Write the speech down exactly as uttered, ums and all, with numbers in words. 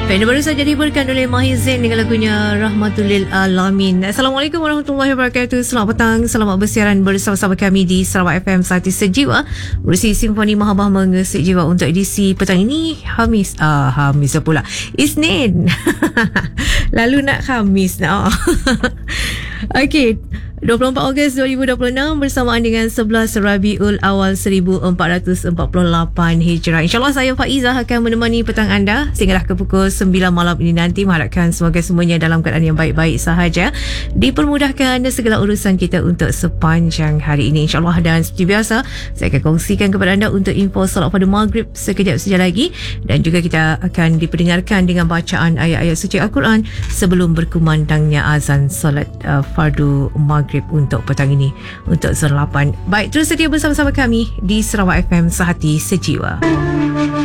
Baik, baru saja dihiburkan oleh Mahir Zain dengan lagunya Rahmatul Alamin. Assalamualaikum warahmatullahi wabarakatuh. Selamat petang, selamat bersiaran bersama-sama kami di Sarawak F M Sati Sejiwa bersih Simfoni Mahabah Mengesik Jiwa untuk edisi petang ini Hamis ah Hamis pula Isnin. Lalu nak Khamis nak. Okey, dua puluh empat Ogos dua ribu dua puluh enam bersamaan dengan sebelas Rabiul Awal seribu empat ratus empat puluh lapan Hijrah. InsyaAllah saya Faizah akan menemani petang anda sehinggalah ke pukul sembilan malam ini nanti. Mengharapkan semoga semuanya dalam keadaan yang baik-baik sahaja, dipermudahkan segala urusan kita untuk sepanjang hari ini insyaAllah. Dan seperti biasa, saya akan kongsikan kepada anda untuk info solat pada maghrib sekejap saja lagi, dan juga kita akan diperdengarkan dengan bacaan ayat-ayat suci Al-Quran sebelum berkumandangnya azan solat uh, fardu maghrib untuk petang ini, untuk zon lapan. Baik, terus sedia bersama-sama kami di Sarawak F M Sehati Sejiwa.